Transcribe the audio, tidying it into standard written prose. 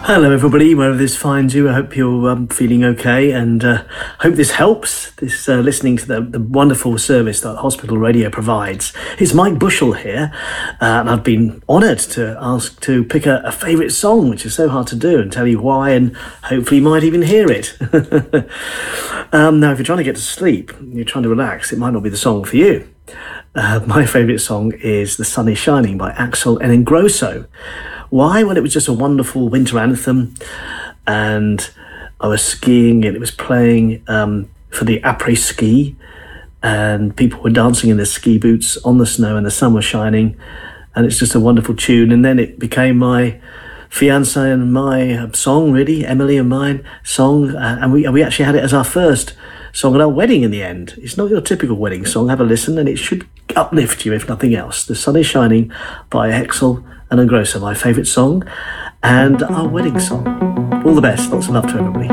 Hello everybody, wherever this finds you. I hope you're feeling okay, and hope this helps, listening to the wonderful service that Hospital Radio provides. It's Mike Bushell here, and I've been honoured to ask to pick a favourite song, which is so hard to do, and tell you why, and hopefully you might even hear it. Now, if you're trying to get to sleep, you're trying to relax, it might not be the song for you. My favourite song is The Sun Is Shining by Axel and Ingrosso. Why? Well, it was just a wonderful winter anthem, and I was skiing and it was playing for the après-ski, and people were dancing in their ski boots on the snow and the sun was shining, and it's just a wonderful tune. And then it became my fiancée and my song, really, Emily and mine song, and we actually had it as our first song at our wedding in the end. It's not your typical wedding song. Have a listen and it should uplift you if nothing else. The Sun Is Shining by Axel and Ingrosso, my favourite song and our wedding song. All the best. Lots of love to everybody.